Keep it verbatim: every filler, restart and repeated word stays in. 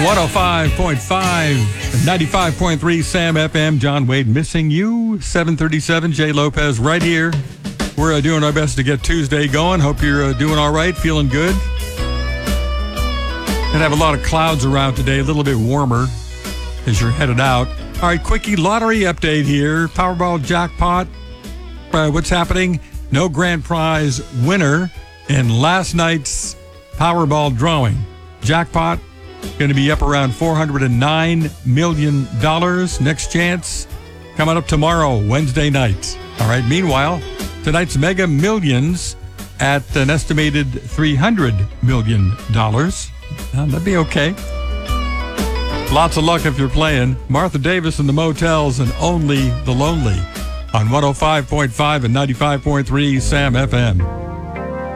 one oh five point five, ninety-five point three Sam F M. John Wade missing you. seven thirty-seven, Jay Lopez right here. We're uh, doing our best to get Tuesday going. Hope you're uh, doing all right, feeling good. Gonna have a lot of clouds around today, a little bit warmer as you're headed out. All right, quickie lottery update here. Powerball jackpot. Uh, what's happening? No grand prize winner in last night's Powerball drawing. Jackpot going to be up around four hundred nine million dollars. Next chance coming up tomorrow, Wednesday night. All right, meanwhile, tonight's Mega Millions at an estimated three hundred million dollars. Uh, that'd be okay. Lots of luck if you're playing. Martha Davis and the Motels and Only the Lonely on one oh five point five and ninety-five point three Sam F M.